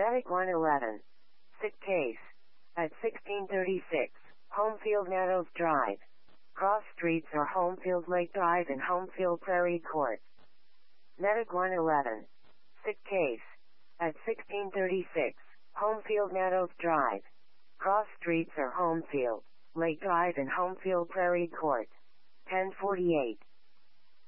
Medic 111. Sick case. At 1636, Homefield Meadows Drive. Cross streets are Homefield Lake Drive and Homefield Prairie Court. Medic 111. Sick case. At 1636, Homefield Meadows Drive. Cross streets are Homefield Lake Drive and Homefield Prairie Court. 1048.